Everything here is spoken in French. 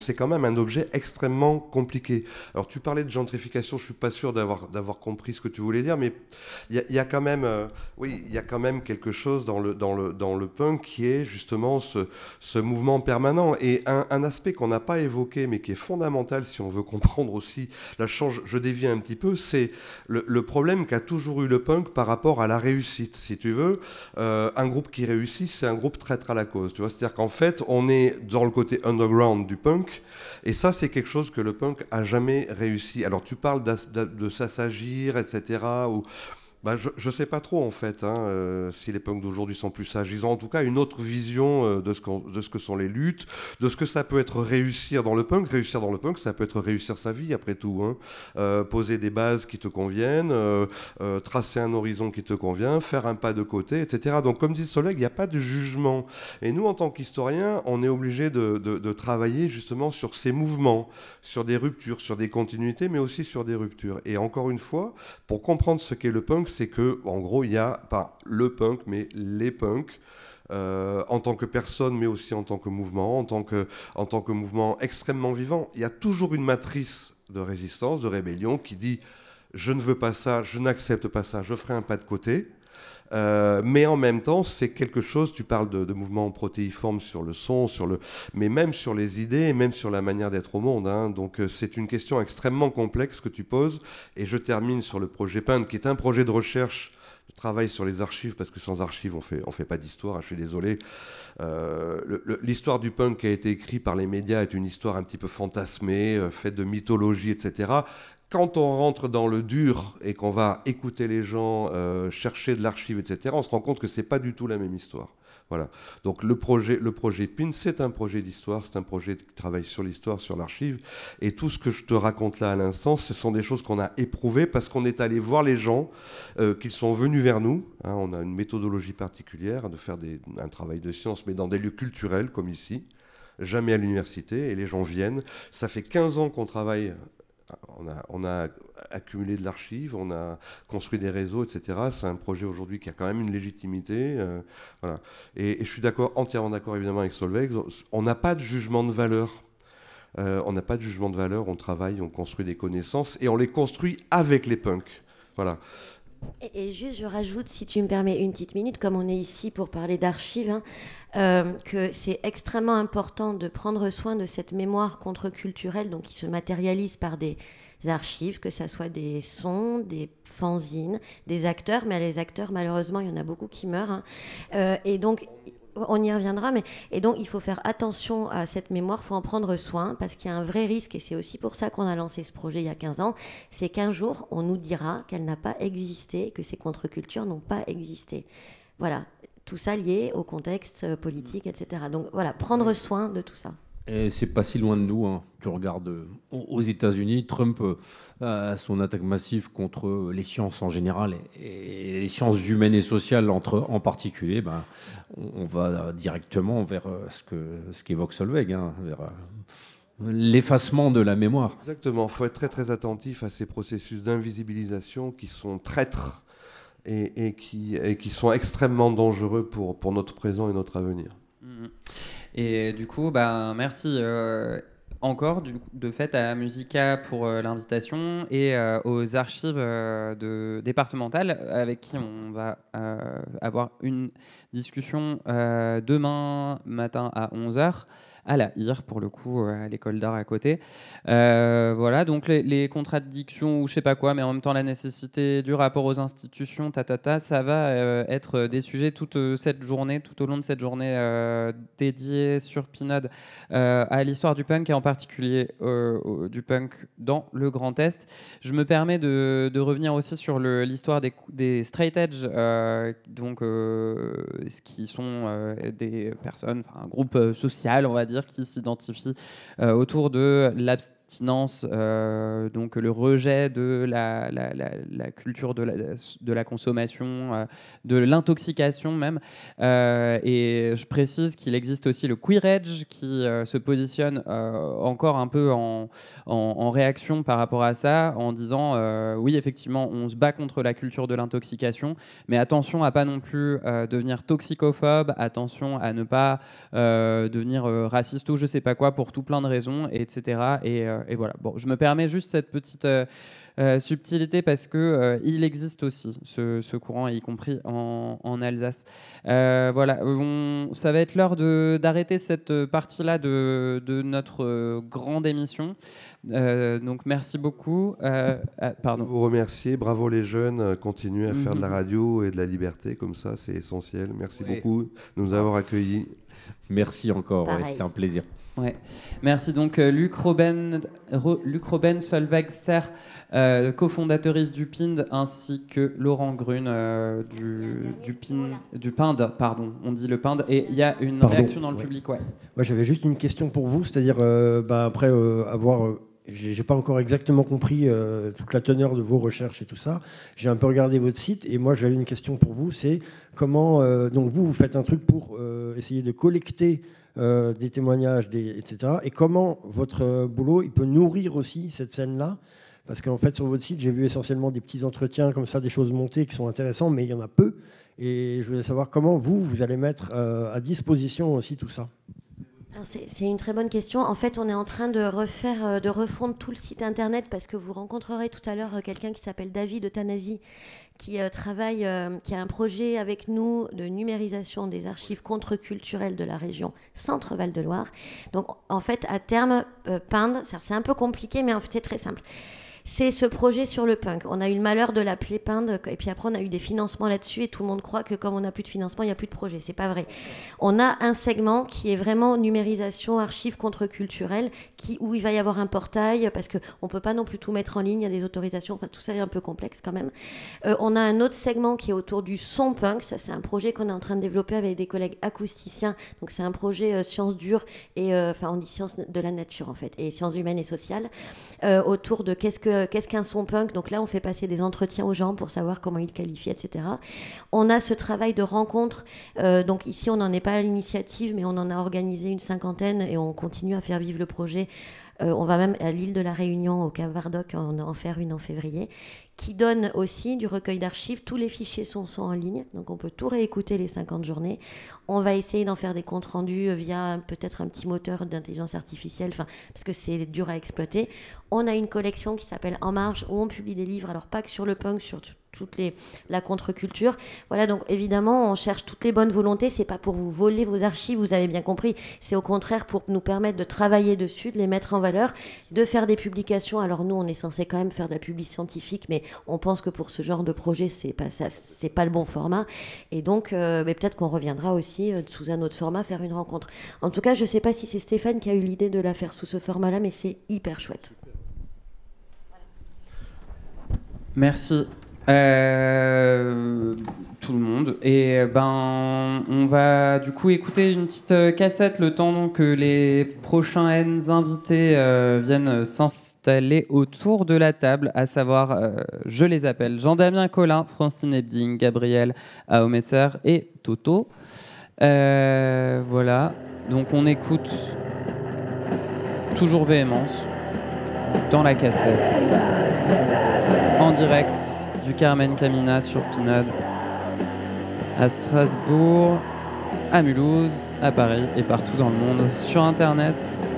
c'est quand même un objet extrêmement compliqué. Alors tu parlais de gentrification, je suis pas sûr d'avoir compris ce que tu voulais dire, mais il y a quand même, oui, il y a quand même quelque chose dans le punk qui est justement ce mouvement permanent. Et un aspect qu'on n'a pas évoqué, mais qui est fondamental si on veut comprendre aussi la change, je dévie un petit peu, c'est le problème qu'a toujours eu le punk par rapport à la réussite. Si tu veux, un groupe qui réussit, c'est un groupe traître à la cause. Tu vois, c'est-à-dire qu'en fait, on est dans le côté underground du punk. Et ça, c'est quelque chose que le punk a jamais réussi. Alors, tu parles de s'assagir, etc. Ou bah, je sais pas trop en fait si les punks d'aujourd'hui sont plus sages. Ils ont en tout cas une autre vision de ce que sont les luttes, de ce que ça peut être réussir dans le punk. Réussir dans le punk, ça peut être réussir sa vie après tout. Hein. Poser des bases qui te conviennent, tracer un horizon qui te convient, faire un pas de côté, etc. Donc comme dit Solveig, il n'y a pas de jugement. Et nous, en tant qu'historiens, on est obligé de travailler justement sur ces mouvements, sur des ruptures, sur des continuités, mais aussi sur des ruptures. Et encore une fois, pour comprendre ce qu'est le punk, c'est que, en gros, il y a pas le punk, mais les punks. En tant que personne, mais aussi en tant que mouvement, en tant que mouvement extrêmement vivant. Il y a toujours une matrice de résistance, de rébellion qui dit je ne veux pas ça, je n'accepte pas ça, je ferai un pas de côté. Mais en même temps, c'est quelque chose, tu parles de mouvements protéiformes sur le son, mais même sur les idées, et même sur la manière d'être au monde. Hein. Donc c'est une question extrêmement complexe que tu poses. Et je termine sur le projet PIND, qui est un projet de recherche, de travail sur les archives, parce que sans archives, on fait pas d'histoire, hein, je suis désolé. L'histoire du punk qui a été écrite par les médias est une histoire un petit peu fantasmée, faite de mythologie, etc. Quand on rentre dans le dur et qu'on va écouter les gens, chercher de l'archive, etc., on se rend compte que c'est pas du tout la même histoire. Voilà. Donc le projet PIN, c'est un projet d'histoire, c'est un projet qui travaille sur l'histoire, sur l'archive. Et tout ce que je te raconte là à l'instant, ce sont des choses qu'on a éprouvées parce qu'on est allé voir les gens, qu'ils sont venus vers nous. Hein, on a une méthodologie particulière de faire un travail de science, mais dans des lieux culturels comme ici, jamais à l'université, et les gens viennent. Ça fait 15 ans qu'on travaille. On a accumulé de l'archive, on a construit des réseaux, etc. C'est un projet aujourd'hui qui a quand même une légitimité. Voilà. Et je suis entièrement d'accord évidemment avec Solveig. On n'a pas de jugement de valeur. On n'a pas de jugement de valeur, on travaille, on construit des connaissances et on les construit avec les punks. Voilà. Et juste, je rajoute, si tu me permets une petite minute, comme on est ici pour parler d'archives, hein, que c'est extrêmement important de prendre soin de cette mémoire contre-culturelle, donc qui se matérialise par des archives, que ce soit des sons, des fanzines, des acteurs, mais les acteurs, malheureusement, il y en a beaucoup qui meurent. Hein. Et donc, on y reviendra, mais et donc il faut faire attention à cette mémoire, il faut en prendre soin, parce qu'il y a un vrai risque, et c'est aussi pour ça qu'on a lancé ce projet il y a 15 ans, c'est qu'un jour, on nous dira qu'elle n'a pas existé, que ces contre-cultures n'ont pas existé. Voilà, tout ça lié au contexte politique, etc. Donc voilà, prendre soin de tout ça. Et c'est pas si loin de nous. Hein. Tu regardes aux États-Unis, Trump a son attaque massive contre les sciences en général et les sciences humaines et sociales en particulier. Ben, on va directement vers ce qu'évoque Solveig, hein, vers l'effacement de la mémoire. Exactement, il faut être très très attentif à ces processus d'invisibilisation qui sont traîtres et qui sont extrêmement dangereux pour notre présent et notre avenir. Mhm. Et du coup, bah, merci encore de fait à Musica pour l'invitation et aux archives départementales avec qui on va avoir une discussion demain matin à 11h à la IR, pour le coup, à l'école d'art à côté. Voilà, donc les contradictions ou je sais pas quoi, mais en même temps la nécessité du rapport aux institutions, ça va être des sujets cette journée, tout au long de cette journée dédiée sur Pinode à l'histoire du punk et en particulier du punk dans le Grand Est. Je me permets de revenir aussi sur l'histoire des straight edge, qui sont des personnes, un groupe social, on va dire, qui s'identifient autour de l'abstinence, donc le rejet de la culture de la consommation, de l'intoxication même. Et je précise qu'il existe aussi le Queer Edge qui se positionne encore un peu en réaction par rapport à ça, en disant oui, effectivement, on se bat contre la culture de l'intoxication, mais attention à pas non plus devenir toxicophobe, attention à ne pas devenir raciste ou je sais pas quoi pour tout plein de raisons, etc. Et voilà. Bon, je me permets juste cette petite subtilité parce que il existe aussi ce courant, y compris en Alsace. Voilà, ça va être l'heure d'arrêter cette partie-là de notre grande émission. Donc merci beaucoup. Pardon. Vous remercier, bravo les jeunes, continuez à faire de la radio et de la liberté comme ça, c'est essentiel. Merci beaucoup de nous avoir accueillis. Merci encore, ouais, c'était un plaisir. Ouais. Merci donc Luc Robben, Solveig Serre, cofondatrice du PIND, ainsi que Laurent Grune du PIND, pardon, on dit le PIND, et il y a une réaction dans le public. Ouais. Moi, j'avais juste une question pour vous, c'est-à-dire après avoir... j'ai pas encore exactement compris toute la teneur de vos recherches et tout ça. J'ai un peu regardé votre site et moi j'avais une question pour vous, c'est comment donc vous faites un truc pour essayer de collecter des témoignages, etc. Et comment votre boulot il peut nourrir aussi cette scène-là, parce qu'en fait sur votre site j'ai vu essentiellement des petits entretiens comme ça, des choses montées qui sont intéressantes, mais il y en a peu. Et je voulais savoir comment vous allez mettre à disposition aussi tout ça. C'est une très bonne question. En fait, on est en train de refondre tout le site internet parce que vous rencontrerez tout à l'heure quelqu'un qui s'appelle David Euthanasie qui travaille, qui a un projet avec nous de numérisation des archives contre-culturelles de la région Centre-Val de Loire. Donc, en fait, à terme, PIND, c'est un peu compliqué, mais en fait, c'est très simple. C'est ce projet sur le punk. On a eu le malheur de l'appeler PIND, et puis après on a eu des financements là-dessus, et tout le monde croit que comme on n'a plus de financement, il n'y a plus de projet. C'est pas vrai. On a un segment qui est vraiment numérisation, archives contre-culturelles, où il va y avoir un portail, parce qu'on ne peut pas non plus tout mettre en ligne, il y a des autorisations, enfin tout ça est un peu complexe quand même. On a un autre segment qui est autour du son punk. Ça, c'est un projet qu'on est en train de développer avec des collègues acousticiens. Donc c'est un projet sciences dures, et on dit sciences de la nature en fait, et sciences humaines et sociales, autour de qu'est-ce qu'un son punk. Donc là, on fait passer des entretiens aux gens pour savoir comment ils le qualifient, etc. On a ce travail de rencontre. Donc ici, on n'en est pas à l'initiative, mais on en a organisé une 50aine et on continue à faire vivre le projet. On va même à l'île de la Réunion, au Cap Vardoc, en faire une en février, qui donne aussi du recueil d'archives. Tous les fichiers sont en ligne, donc on peut tout réécouter les 50 journées. On va essayer d'en faire des comptes rendus via peut-être un petit moteur d'intelligence artificielle, parce que c'est dur à exploiter. On a une collection qui s'appelle En Marge, où on publie des livres, alors pas que sur le punk, sur la contre-culture. Voilà, donc évidemment, on cherche toutes les bonnes volontés. C'est pas pour vous voler vos archives, vous avez bien compris. C'est au contraire pour nous permettre de travailler dessus, de les mettre en valeur, de faire des publications. Alors nous, on est censé quand même faire de la publicité scientifique, mais on pense que pour ce genre de projet, c'est pas le bon format. Et donc, mais peut-être qu'on reviendra aussi sous un autre format faire une rencontre. En tout cas, je sais pas si c'est Stéphane qui a eu l'idée de la faire sous ce format-là, mais c'est hyper chouette. Merci. Tout le monde. Et on va du coup écouter une petite cassette le temps que les prochains invités viennent s'installer autour de la table, à savoir, je les appelle Jean-Damien Collin, Francine Ebding, Gabriel Aomesser et Toto. Voilà. Donc on écoute toujours Véhémence dans la cassette en direct du Carmen Camina sur Pinode, à Strasbourg, à Mulhouse, à Paris et partout dans le monde sur Internet.